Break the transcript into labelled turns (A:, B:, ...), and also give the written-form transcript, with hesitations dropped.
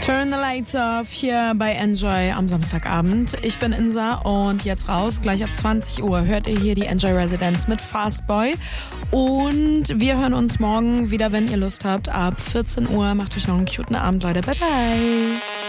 A: Turn the Lights Off hier bei Enjoy am Samstagabend. Ich bin Insa und jetzt raus. Gleich ab 20 Uhr hört ihr hier die Enjoy Residence mit Fastboy. Und wir hören uns morgen wieder, wenn ihr Lust habt, ab 14 Uhr. Macht euch noch einen cuten Abend, Leute. Bye, bye.